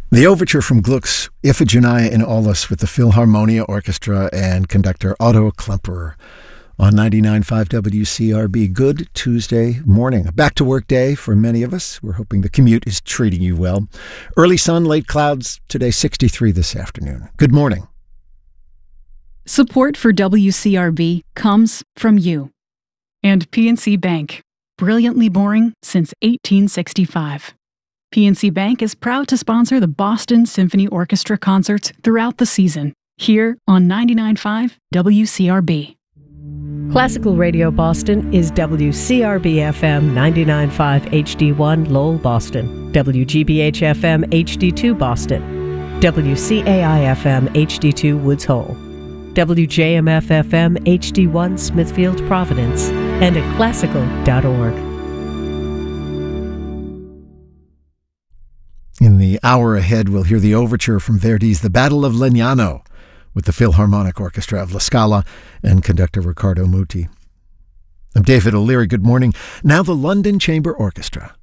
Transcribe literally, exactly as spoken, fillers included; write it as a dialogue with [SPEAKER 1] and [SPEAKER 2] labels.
[SPEAKER 1] The overture from Gluck's Iphigenia in Aulis with the Philharmonia Orchestra and conductor Otto Klemperer on ninety-nine point five W C R B. Good Tuesday morning. A back-to-work day for many of us. We're hoping the commute is treating you well. Early sun, late clouds. Today, sixty-three this afternoon. Good morning.
[SPEAKER 2] Support for W C R B comes from you and P N C Bank. Brilliantly boring since eighteen sixty-five. P N C Bank is proud to sponsor the Boston Symphony Orchestra concerts throughout the season, here on ninety-nine point five W C R B.
[SPEAKER 3] Classical Radio Boston is W C R B F M ninety-nine point five H D one Lowell, Boston, W G B H F M H D two Boston, W C A I F M H D two Woods Hole, W J M F F M H D one Smithfield, Providence, and at classical dot org.
[SPEAKER 1] In the hour ahead, we'll hear the overture from Verdi's The Battle of Legnano with the Philharmonic Orchestra of La Scala and conductor Riccardo Muti. I'm David O'Leary. Good morning. Now the London Chamber Orchestra